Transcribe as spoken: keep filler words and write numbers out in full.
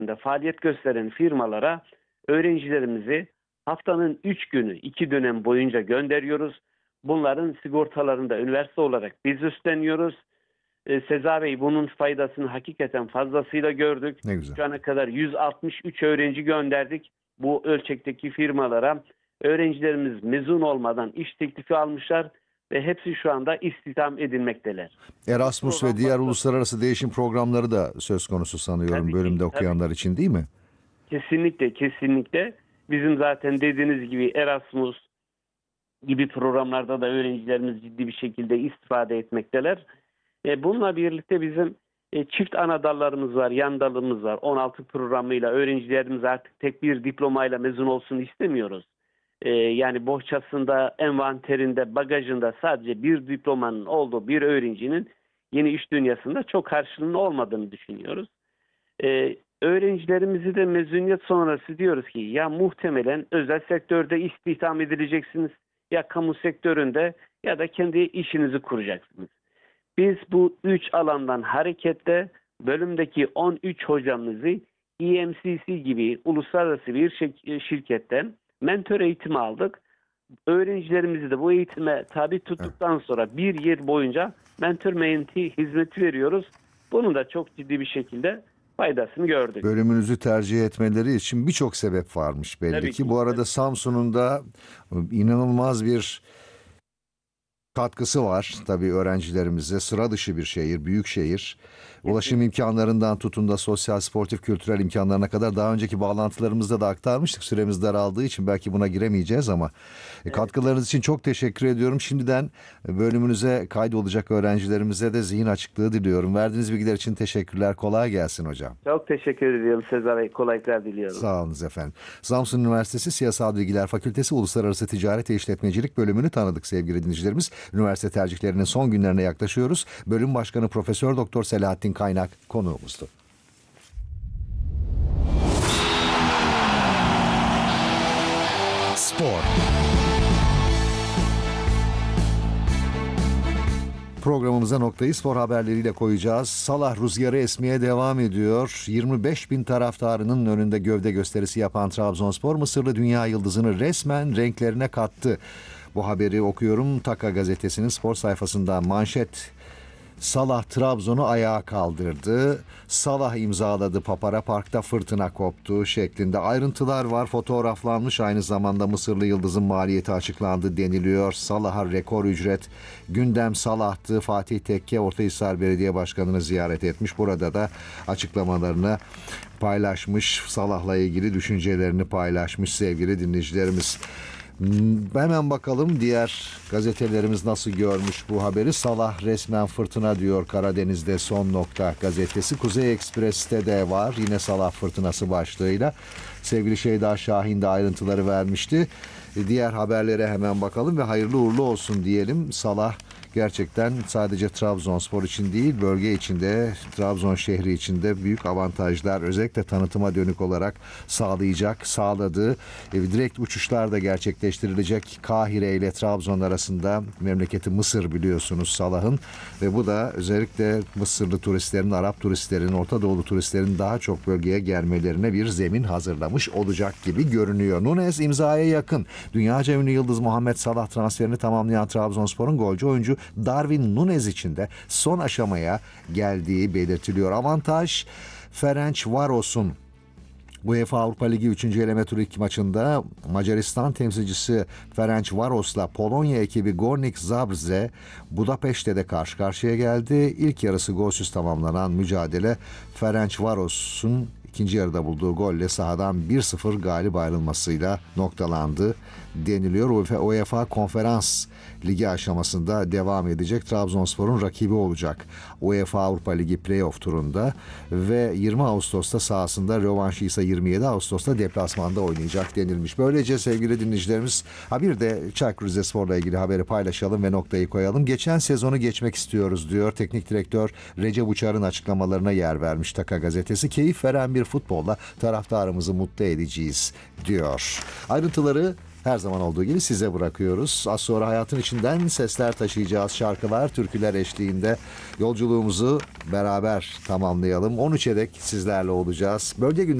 sektöründe faaliyet gösteren firmalara öğrencilerimizi haftanın üç günü iki dönem boyunca gönderiyoruz. Bunların sigortalarını da üniversite olarak biz üstleniyoruz. E, Seza Bey, bunun faydasını hakikaten fazlasıyla gördük. Ne güzel. Şu ana kadar yüz altmış üç öğrenci gönderdik bu ölçekteki firmalara. Öğrencilerimiz mezun olmadan iş teklifi almışlar ve hepsi şu anda istihdam edilmekteler. Erasmus Program ve diğer başladı. uluslararası değişim programları da söz konusu sanıyorum Tabii ki, bölümde tabii okuyanlar ki. için, değil mi? Kesinlikle, kesinlikle. Bizim zaten dediğiniz gibi Erasmus gibi programlarda da öğrencilerimiz ciddi bir şekilde istifade etmekteler. E, bununla birlikte bizim e, çift ana dallarımız var, yan dalımız var. on altı programıyla öğrencilerimiz artık tek bir diplomayla mezun olsun istemiyoruz. E, yani bohçasında, envanterinde, bagajında sadece bir diplomanın olduğu bir öğrencinin yeni iş dünyasında çok karşılığının olmadığını düşünüyoruz. E, öğrencilerimizi de mezuniyet sonrası diyoruz ki ya muhtemelen özel sektörde istihdam edileceksiniz, ya kamu sektöründe ya da kendi işinizi kuracaksınız. Biz bu üç alandan hareketle bölümdeki on üç hocamızı E M C C gibi uluslararası bir şirketten mentor eğitimi aldık. Öğrencilerimizi de bu eğitime tabi tuttuktan sonra bir yıl boyunca mentor menti hizmeti veriyoruz. Bunun da çok ciddi bir şekilde faydasını gördük. Bölümünüzü tercih etmeleri için birçok sebep varmış belli Tabii ki. ki, Bu arada tabii. Samsun'un da inanılmaz bir katkısı var tabii öğrencilerimize. Sıra dışı bir şehir, büyük şehir. Ulaşım imkanlarından tutun da sosyal, sportif, kültürel imkanlarına kadar daha önceki bağlantılarımızda da aktarmıştık. Süremiz daraldığı için belki buna giremeyeceğiz ama evet. Katkılarınız için çok teşekkür ediyorum. Şimdiden bölümünüze kaydolacak öğrencilerimize de zihin açıklığı diliyorum. Verdiğiniz bilgiler için teşekkürler. Kolay gelsin hocam. Çok teşekkür ediyorum Sezar Bey. Kolaylıklar diliyorum. Sağ olunuz efendim. Samsun Üniversitesi Siyasal Bilgiler Fakültesi Uluslararası Ticaret ve İşletmecilik bölümünü tanıdık sevgili dinleyicilerimiz. Üniversite tercihlerinin son günlerine yaklaşıyoruz. Bölüm Başkanı Profesör Doktor Selahattin Kaynak konuğumuzdu. Spor. Programımıza noktayı spor haberleriyle koyacağız. Salah rüzgarı esmeye devam ediyor. yirmi beş bin taraftarının önünde gövde gösterisi yapan Trabzonspor, Mısırlı dünya yıldızını resmen renklerine kattı. Bu haberi okuyorum Taka gazetesinin spor sayfasında. Manşet: Salah Trabzon'u ayağa kaldırdı. Salah imzaladı, Papara Park'ta fırtına koptu şeklinde ayrıntılar var. Fotoğraflanmış, aynı zamanda Mısırlı yıldızın maliyeti açıklandı deniliyor. Salah'a rekor ücret. Gündem Salah'tı. Fatih Tekke Ortahisar Belediye Başkanı'nı ziyaret etmiş. Burada da açıklamalarını paylaşmış. Salah'la ilgili düşüncelerini paylaşmış sevgili dinleyicilerimiz. Hemen bakalım diğer gazetelerimiz nasıl görmüş bu haberi. Salah resmen fırtına diyor Karadeniz'de Son Nokta gazetesi. Kuzey Ekspres'te de var yine Salah fırtınası başlığıyla. Sevgili Şeyda Şahin de ayrıntıları vermişti. Diğer haberlere hemen bakalım ve hayırlı uğurlu olsun diyelim. Salah gerçekten sadece Trabzonspor için değil, bölge içinde, Trabzon şehri içinde büyük avantajlar, özellikle tanıtıma dönük olarak sağlayacak, sağladığı direkt uçuşlar da gerçekleştirilecek. Kahire ile Trabzon arasında, memleketi Mısır biliyorsunuz Salah'ın, ve bu da özellikle Mısırlı turistlerin, Arap turistlerin, Orta Doğulu turistlerin daha çok bölgeye gelmelerine bir zemin hazırlamış olacak gibi görünüyor. Nunez imzaya yakın. Dünyaca ünlü yıldız Muhammed Salah transferini tamamlayan Trabzonspor'un golcü oyuncu Darwin Nunez için de son aşamaya geldiği belirtiliyor. Avantaj Ferencvaros'un. UEFA Avrupa Ligi üçüncü eleme turu ilk maçında Macaristan temsilcisi Ferencvaros'la Polonya ekibi Gornik Zabrze Budapeşte'de de karşı karşıya geldi. İlk yarısı golsüz tamamlanan mücadele Ferencvaros'un ikinci yarıda bulduğu golle sahadan bir sıfır galip ayrılmasıyla noktalandı deniliyor. UEFA Konferans Ligi aşamasında devam edecek. Trabzonspor'un rakibi olacak UEFA Avrupa Ligi playoff turunda ve yirmi Ağustos'ta sahasında, rövanşı ise yirmi yedi Ağustos'ta deplasmanda oynayacak denilmiş. Böylece sevgili dinleyicilerimiz, ha bir de Çaykur Rizespor'la ilgili haberi paylaşalım ve noktayı koyalım. Geçen sezonu geçmek istiyoruz diyor teknik direktör Recep Uçar'ın açıklamalarına yer vermiş Taka gazetesi. Keyif veren bir futbolla taraftarımızı mutlu edeceğiz diyor. Ayrıntıları her zaman olduğu gibi size bırakıyoruz. Az sonra hayatın içinden sesler taşıyacağız. Şarkılar, türküler eşliğinde yolculuğumuzu beraber tamamlayalım. on üçe dek sizlerle olacağız. Bölge günleri